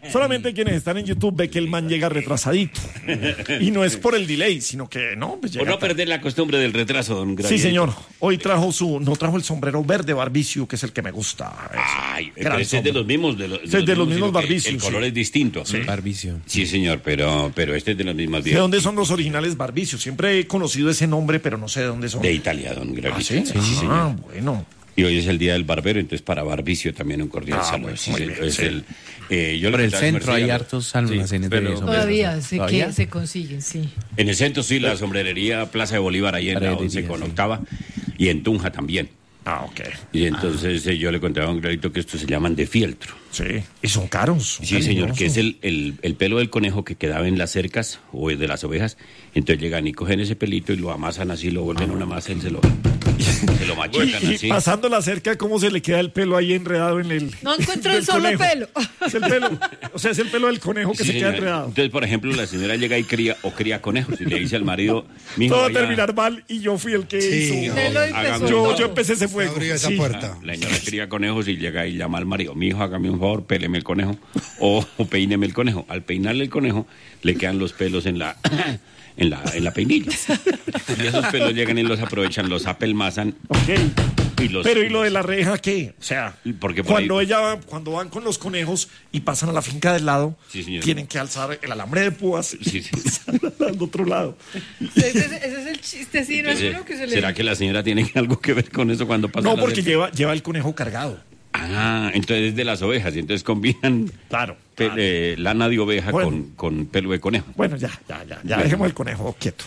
Solamente quienes están en YouTube ve que el man llega retrasadito. Y no es por el delay, sino que no, pues llega Por no tarde. perder la costumbre del retraso, don Graciela. Sí, señor. Hoy no trajo el sombrero verde Barbicio, que es el que me gusta. Ay, pero Gran este es de sombrero. los mismos. De los mismos sino que Barbicios, El color sí. es distinto. Sí. Barbicio. Sí, señor, pero este es de los mismos ¿De días. dónde son los originales Barbicios? Siempre he conocido ese nombre, pero no sé de dónde son. De Italia, don Graciela. ¿Ah, sí? señor. Bueno. Y hoy es el día del barbero, entonces para Barbicio también un cordial saludo. bueno, Sí, muy sí, bien, es sí. yo Por le el contaba a centro hay Marcela, hartos almacenes de sombreros. Todavía ¿Todavía? se consiguen, sí. En el centro sí, la sombrerería Plaza de Bolívar, ahí en la Sombrerería, 11 con sí. Octava, y en Tunja también. Ah, ok. Y entonces yo le contaba a un clarito que estos se llaman de fieltro. Sí. Y son caros. Sí, señor, que es el pelo del conejo que quedaba en las cercas o de las ovejas. Entonces llegan y cogen ese pelito y lo amasan así, lo vuelven una masa y se lo machacan Y así. pasando la cerca, ¿cómo se le queda el pelo ahí enredado en el... No encuentro del el solo conejo? pelo. Es el pelo. O sea, es el pelo del conejo que Sí, se queda señora. enredado. Entonces, por ejemplo, la señora llega y cría conejos y le dice al marido, mijo, Todo va a vaya, terminar mal y yo fui el que hizo. Él lo hagan empezó Yo todo. empecé ese fuego. Abrió esa Sí. puerta. la señora cría conejos y llega y llama al marido, mijo, hágame un favor, péleme el conejo o peíneme el conejo. Al peinarle el conejo, le quedan los pelos en la peinilla. Y esos pelos llegan y los aprovechan, los apelmazan Ok. y los... Pero ¿y lo de la reja qué? O sea, Porque por cuando van con los conejos y pasan a la finca del lado, Sí, señor. tienen que alzar el alambre de púas Sí, sí. al otro lado. Ese es el chiste, sí, no es uno que se le... ¿Será que la señora tiene algo que ver con eso cuando pasa No, la porque cerca? lleva el conejo cargado. Ah, entonces es de las ovejas, y entonces combinan Claro. lana de oveja Bueno. con pelo de conejo. Bueno, ya, dejemos el conejo quieto.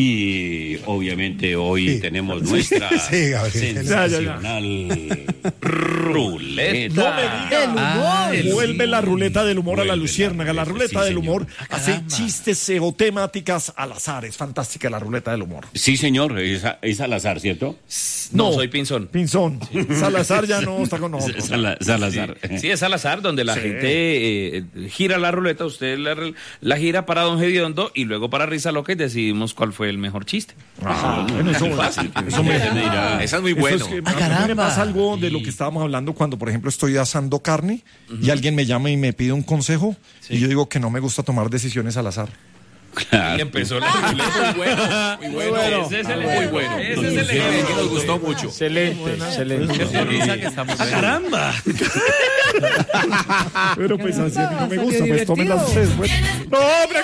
Y obviamente hoy Sí. tenemos nuestra Sí, Gabriel. sensacional ruleta. No me diga. Del humor. Vuelve la ruleta del humor a la Vuelve luciérnaga. La ruleta sí, del humor señor. hace chistes o temáticas al azar. Es fantástica la ruleta del humor. Sí, señor, es al azar, ¿cierto? No, soy Pinzón. Pinzón. Salazar ya no está con nosotros. Salazar. Sí, es al azar, donde la Sí. gente gira la ruleta, usted la gira para Don Gediondo y luego para Risa Loca y decidimos cuál fue el mejor chiste. Ah, bueno, eso me dirá. Esa es muy Eso bueno. es que a mí me pasa algo de lo que estábamos hablando cuando, por ejemplo, estoy asando carne y alguien me llama y me pide un consejo y yo digo que no me gusta tomar decisiones al azar. Y empezó la ruleta. Muy bueno. Ese es el muy bueno. Ese es el ejemplo que nos gustó mucho. Excelente, excelente. ¡Caramba! Pero pues así a mí no me Salió gusta, pues divertido. tomen las ustedes. Bueno. ¡No, hombre,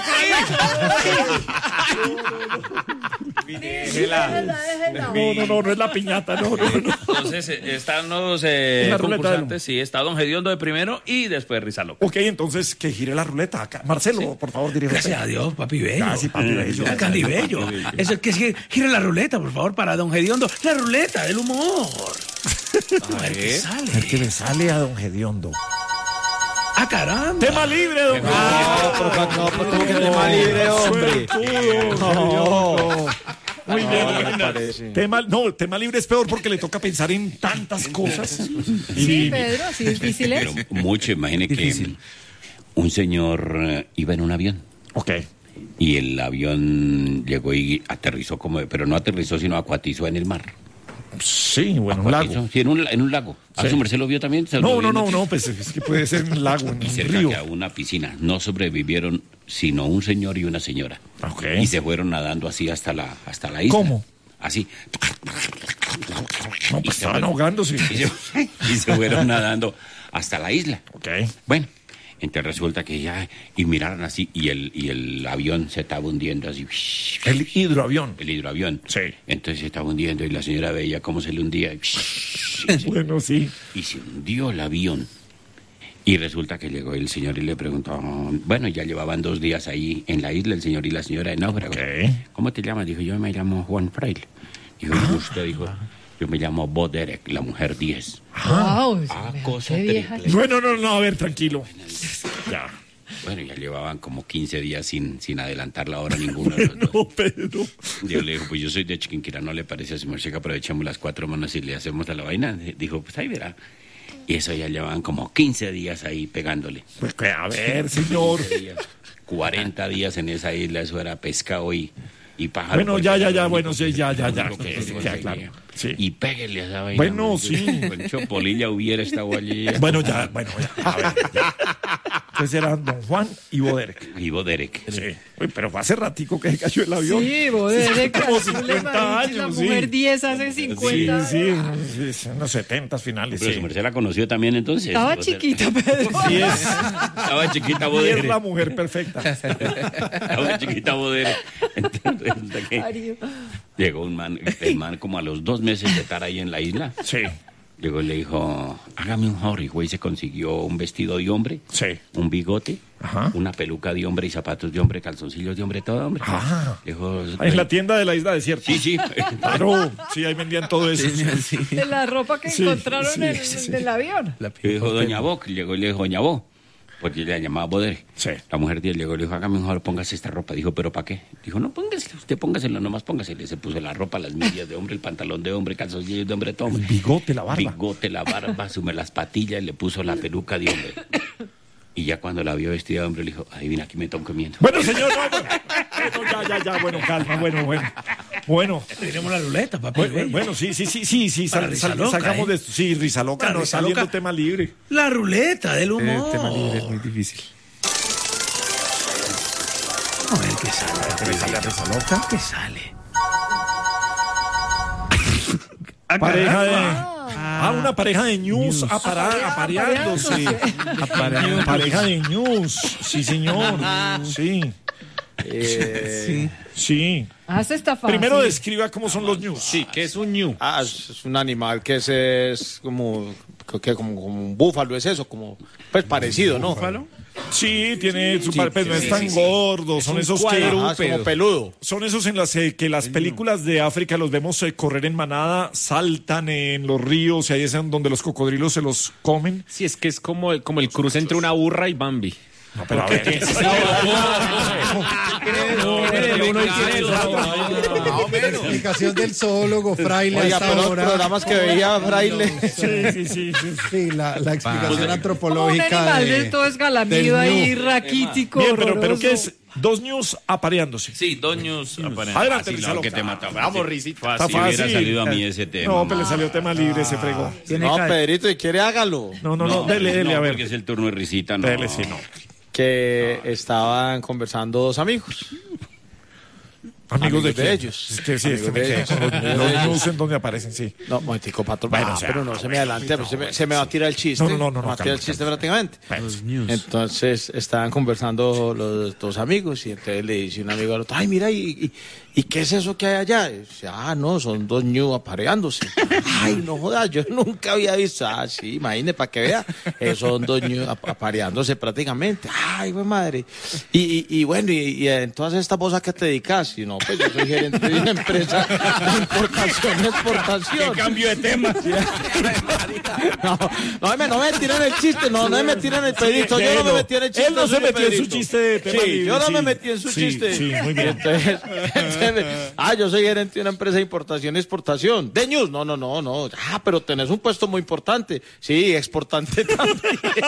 Déjela. no es la piñata, no. Entonces están los La ruleta del concursantes, sí, está Don Gediondo de primero y después Risa Loca. Ok, entonces que gire la ruleta acá. Marcelo, por favor, dirige. Gracias a Dios, papi bello. Ah, sí, papi bello. Ah, Candy bello. Es el que gira la ruleta, por favor, para Don Gediondo. La ruleta del humor. A ver qué sale. El que le sale a don Gediondo. ¡Ah, caramba! Tema libre, don ¿Cómo que tema libre, hombre? Suertudo, Muy bien. No me parece. Tema libre es peor porque le toca pensar en tantas cosas. Sí, Pedro, así difícil es. Pero mucho, imagine que un señor iba en un avión. Ok. Y el avión llegó y aterrizó pero no aterrizó, sino acuatizó en el mar. Sí, bueno, un lago. Sí, en un lago. ¿A Sí. su merced lo vio también? ¿Se lo No, vio? no, pues es que puede ser un lago, en Y un cerca río. que a una piscina. No sobrevivieron sino un señor y una señora. Ok. Y se fueron nadando así hasta la isla. ¿Cómo? Así. No, pues estaban ahogándose. Y se fueron nadando hasta la isla. Ok. Bueno, entonces resulta que y miraron así, y el avión se estaba hundiendo así. El hidroavión. El hidroavión. Sí. Entonces se estaba hundiendo y la señora veía cómo se le hundía. Bueno, sí. Y se hundió el avión. Y resulta que llegó el señor y le preguntó, bueno, ya llevaban 2 días ahí en la isla, el señor y la señora de náufragos. Ok. ¿Cómo te llamas? Dijo, yo me llamo Juan Fraile. Dijo, ¿y usted? Dijo, yo me llamo Bo Derek, la mujer 10. Wow, cosa qué vieja. triple. No, a ver, tranquilo. Ya. Bueno, ya llevaban como 15 días sin adelantar la hora ninguno de los dos. No, Pedro. Yo le dijo, pues yo soy de Chiquinquirá, ¿no le parece a su merced que aprovechemos las 4 manos y le hacemos a la vaina? Dijo, pues ahí verá. Y eso ya llevaban como 15 días ahí pegándole. Pues que, a ver, señor. 40 días en esa isla, eso era pescado y pájaro. Bueno, porque ya, era lo bueno, único sí, que- ya. lo único que se Ya, conseguía. claro. Sí. y péguele a esa vaina. Bueno, marica. sí. Con Chopolilla hubiera estado allí. Bueno, ya. A ver, ya. Entonces eran Don Juan y Boderek. Vivo Derek. Sí. Uy, pero fue hace ratico que se cayó el avión. Sí, Boderek, Como Azul, 50 Marichi, la años, mujer sí. 10 hace 50. Sí, en los 70 finales. Pero Sí. su merced la conoció también entonces. Estaba O sea, chiquita, Pedro. Sí es. Estaba chiquita Y es Bodere. la mujer perfecta. Estaba chiquita Bodere. Entonces resulta que Mario. llegó un man, el man como a los 2 meses de estar ahí en la isla. Sí, Llegó y le dijo, hágame un favor. Y güey se consiguió un vestido de hombre, sí. un bigote, Ajá. una peluca de hombre y zapatos de hombre, calzoncillos de hombre, todo hombre. Ah. Dijo, En la tienda de la isla desierta. Sí, sí. Claro, sí, ahí vendían todo eso. De la ropa que Sí, encontraron sí, en el avión. Y dijo Doña Bo, que llegó y le dijo Doña Bo, porque ella la llamaba Bodere. Sí. La mujer llegó y le dijo, hágame un favor, póngase esta ropa. Dijo, ¿pero para qué? Dijo, no, póngasela, usted póngaselo, nomás póngasela. Se puso la ropa, las medias de hombre, el pantalón de hombre, calzoncillos de hombre, todo. El bigote, la barba. Bigote, la barba, sume las patillas, le puso la peluca de hombre. Y ya cuando la vio vestida de hombre, le dijo, adivina, aquí me están comiendo. Bueno, señor, ya, bueno, calma, bueno. Tenemos la ruleta, papi. Bueno, sí, Para risa loca, salgamos ¿eh? de esto. Sí, risa loca, Para no, risa saliendo loca. tema libre. La ruleta del humor. Tema libre es muy difícil. A ver qué sale. Risa loca. ¿Qué sale? Pareja de... una pareja de ñus apareándose. Pareja de ñus, sí, señor. Sí. Sí. Hace esta fácil. Primero describa cómo son los ñus. Sí, ¿qué es un ñu? Es un animal que es como, como un búfalo, es eso, como pues parecido, ¿no? ¿Búfalo? Sí, tiene su pero no es tan gordo, son esos que Ajá, es como peludo. son esos en las que las películas de África los vemos correr en manada, saltan en los ríos y ahí es en donde los cocodrilos se los comen. Sí, es que es como el cruce entre una burra y Bambi. No, pero a ver, ¿qué es eso? Uno y tiene el otro. Más o menos. Explicación del zoólogo Fraile Oiga, hasta pero los ahora. programas que veía Fraile. Sí. Sí, la explicación Como un antropológica animal de... de todo esgalamido del ahí, ñu. raquítico, Bien, pero horroroso. ¿qué es? Dos ñus apareándose. Sí, doños. Adelante, Fácil, Risa lo que Loca. te mataba. Vamos, risita. Fácil, Está hubiera fácil. salido a mí ese tema. No, pero le salió tema libre, se fregó. No, Pedrito, y quiere hágalo. No, dele, No, a ver. porque es el turno de risita, no. Dele, sí, no. Que estaban conversando dos amigos. Amigos de de quién? ellos. Es que sí, es que Amigos me de quedé ellos. con Amigos de los ellos. ñus en donde aparecen, sí. No, momentico, patrón. Bueno, o sea, pero no se me adelante, pues se me va a tirar el chiste. No, Me va a tirar el calma, chiste calma. prácticamente. Entonces estaban conversando los dos amigos y entonces le dice un amigo al otro, ay, mira, ¿y qué es eso que hay allá? Y dice, no, son dos ñu apareándose. Ay, no jodas, yo nunca había visto. Sí, imagínese, para que vea, son dos ñu apareándose prácticamente. Ay, güey, madre. Y bueno, y en todas estas cosas que te dedicas, y no, pues yo soy gerente de una empresa de importación y exportación. Cambio de tema. No me tiren el chiste, no me tiren el pedito, yo no me metí en el chiste. Él no se soy metió en su Pedrito. chiste de tema Sí, libre, yo no sí. me metí en su Sí, chiste. sí, muy bien. Entonces, yo soy gerente de una empresa de importación y exportación. De News, no. Pero tenés un puesto muy importante. Sí, exportante también.